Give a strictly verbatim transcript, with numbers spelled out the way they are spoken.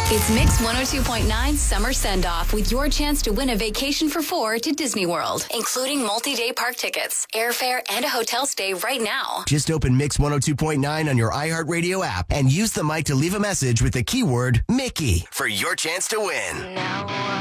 It's Mix one oh two point nine Summer Send-Off with your chance to win a vacation for four to Disney World, including multi-day park tickets, airfare, and a hotel stay right now. Just open Mix one oh two point nine on your iHeartRadio app and use the mic to leave a message with the keyword Mickey for your chance to win. Now